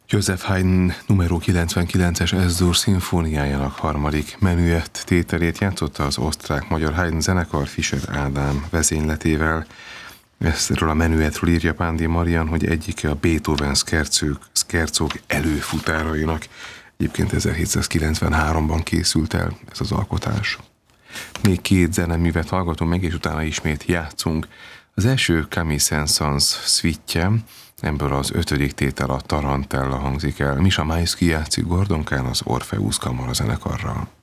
Joseph Haydn numero 99-es S-dur szimfóniájának harmadik menüett tételét játszotta az osztrák-magyar Haydn zenekar Fischer Ádám vezényletével. Erről a menüetről írja Pándi Marian, hogy egyike a Beethoven szkercók előfutárainak. Egyébként 1793-ban készült el ez az alkotás. Még két zeneművet hallgatunk meg, és utána ismét játszunk. Az első Camille Saint-Saëns szvitje, ebből az 5. tétel, a Tarantella hangzik el. Misha Maisky játszik Gordonkán az Orpheus kamarazenekarral.